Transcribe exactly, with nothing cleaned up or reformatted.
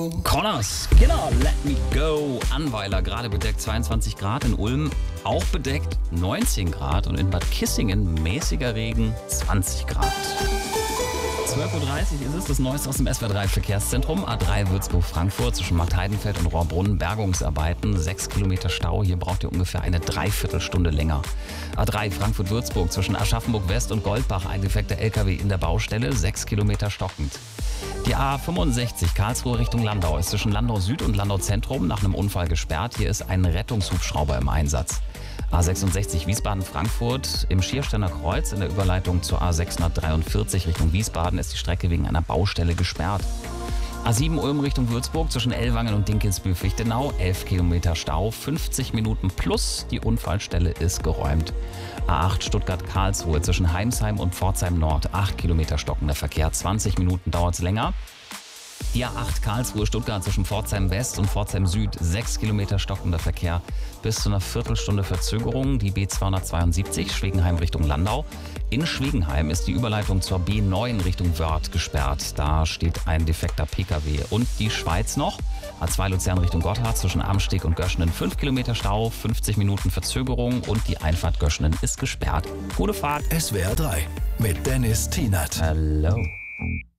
Connors, genau, Let Me Go. Annweiler, gerade bedeckt zweiundzwanzig Grad, in Ulm auch bedeckt neunzehn Grad und in Bad Kissingen mäßiger Regen zwanzig Grad. zwölf Uhr dreißig ist es, das Neueste aus dem S W R drei Verkehrszentrum. A drei Würzburg-Frankfurt zwischen Markheidenfeld und Rohrbrunn. Bergungsarbeiten, sechs Kilometer Stau. Hier braucht ihr ungefähr eine Dreiviertelstunde länger. A drei Frankfurt-Würzburg zwischen Aschaffenburg-West und Goldbach. Ein defekter L K W in der Baustelle, sechs Kilometer stockend. Die A fünfundsechzig Karlsruhe Richtung Landau ist zwischen Landau Süd und Landau Zentrum nach einem Unfall gesperrt. Hier ist ein Rettungshubschrauber im Einsatz. A sechsundsechzig Wiesbaden-Frankfurt im Schiersteiner Kreuz in der Überleitung zur A sechshundertdreiundvierzig Richtung Wiesbaden ist die Strecke wegen einer Baustelle gesperrt. A sieben Ulm Richtung Würzburg zwischen Ellwangen und Dinkelsbühl-Fichtenau, elf Kilometer Stau, fünfzig Minuten plus, die Unfallstelle ist geräumt. A acht Stuttgart-Karlsruhe zwischen Heimsheim und Pforzheim Nord, acht Kilometer stockender Verkehr, zwanzig Minuten dauert es länger. Die A acht Karlsruhe-Stuttgart zwischen Pforzheim West und Pforzheim Süd, sechs Kilometer stockender Verkehr, bis zu einer Viertelstunde Verzögerung. Die B zweihundertzweiundsiebzig Schwegenheim Richtung Landau. In Schwegenheim ist die Überleitung zur B neun Richtung Wörth gesperrt. Da steht ein defekter P K W. Und die Schweiz noch. A zwei Luzern Richtung Gotthard zwischen Amsteg und Göschenen, fünf Kilometer Stau, fünfzig Minuten Verzögerung und die Einfahrt Göschenen ist gesperrt. Gute Fahrt. S W R drei mit Dennis Tienert. Hallo.